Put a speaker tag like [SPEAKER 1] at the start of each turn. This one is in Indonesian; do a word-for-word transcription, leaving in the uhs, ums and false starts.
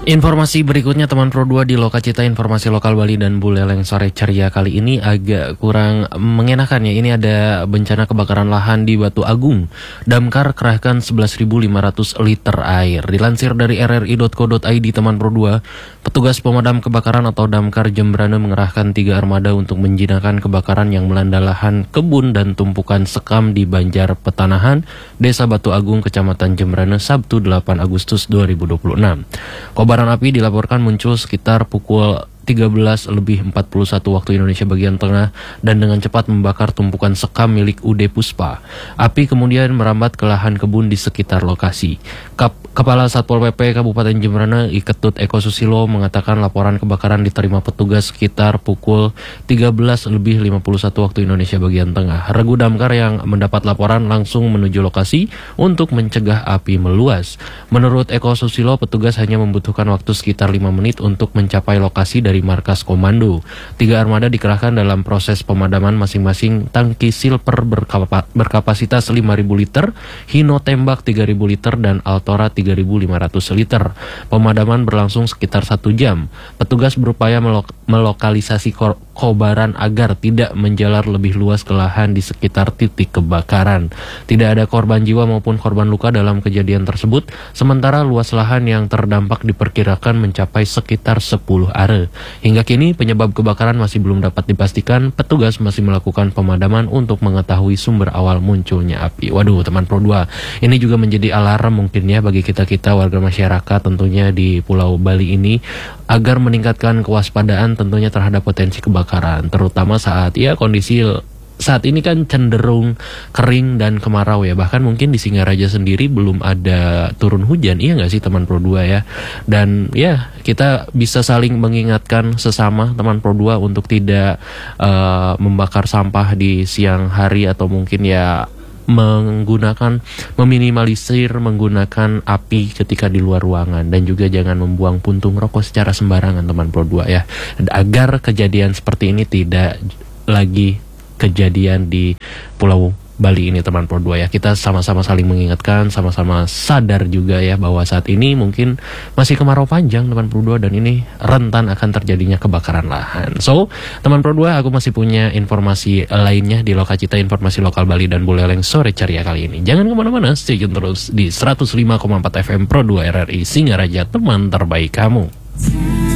[SPEAKER 1] Informasi berikutnya teman Pro dua di Lokacita, informasi lokal Bali dan Buleleng sore ceria kali ini agak kurang mengenakan ya. Ini ada bencana kebakaran lahan di Batu Agung. Damkar kerahkan sebelas ribu lima ratus liter air. Dilansir dari r r i titik co titik i d teman Pro dua, petugas pemadam kebakaran atau Damkar Jembrana mengerahkan tiga armada untuk menjinakkan kebakaran yang melanda lahan kebun dan tumpukan sekam di Banjar Petanahan, Desa Batu Agung, Kecamatan Jembrana, Sabtu delapan Agustus dua ribu dua puluh enam. Kobaran api dilaporkan muncul sekitar pukul tiga belas lebih empat puluh satu waktu Indonesia bagian tengah dan dengan cepat membakar tumpukan sekam milik U D Puspa. Api kemudian merambat ke lahan kebun di sekitar lokasi. Kap Kepala Satpol P P Kabupaten Jembrana, Iketut Eko Susilo, mengatakan laporan kebakaran diterima petugas sekitar pukul tiga belas lebih lima puluh satu waktu Indonesia bagian tengah. Regu damkar yang mendapat laporan langsung menuju lokasi untuk mencegah api meluas. Menurut Eko Susilo, petugas hanya membutuhkan waktu sekitar lima menit untuk mencapai lokasi dari markas komando. Tiga armada dikerahkan dalam proses pemadaman masing-masing tangki silver berkapa berkapasitas lima ribu liter, Hino tembak tiga ribu liter, dan Altora tiga ribu lima ratus liter. Pemadaman berlangsung sekitar satu jam. Petugas berupaya melok melokalisasi kobaran agar tidak menjalar lebih luas ke lahan di sekitar titik kebakaran. Tidak ada korban jiwa maupun korban luka dalam kejadian tersebut, sementara luas lahan yang terdampak diperkirakan mencapai sekitar sepuluh are. Hingga kini penyebab kebakaran masih belum dapat dipastikan. Petugas masih melakukan pemadaman untuk mengetahui sumber awal munculnya api. Waduh teman Pro dua, ini juga menjadi alarm mungkin ya bagi kita-kita warga masyarakat tentunya di Pulau Bali ini, agar meningkatkan kewaspadaan tentunya terhadap potensi kebakaran, terutama saat ya kondisi saat ini kan cenderung kering dan kemarau ya. Bahkan mungkin di Singaraja sendiri belum ada turun hujan, iya nggak sih teman Pro dua ya. Dan ya kita bisa saling mengingatkan sesama teman Pro dua untuk tidak uh, membakar sampah di siang hari, atau mungkin ya menggunakan, meminimalisir menggunakan api ketika di luar ruangan, dan juga jangan membuang puntung rokok secara sembarangan teman Pro dua ya, agar kejadian seperti ini tidak lagi kejadian di Pulau Bali ini teman Pro dua ya. Kita sama-sama saling mengingatkan, sama-sama sadar juga ya bahwa saat ini mungkin masih kemarau panjang teman Pro dua, dan ini rentan akan terjadinya kebakaran lahan. So, teman Pro dua, aku masih punya informasi lainnya di Lokacita, informasi lokal Bali dan Buleleng sore ceria kali ini. Jangan kemana-mana, stay tune terus di seratus lima koma empat F M Pro dua R R I Singaraja, teman terbaik kamu.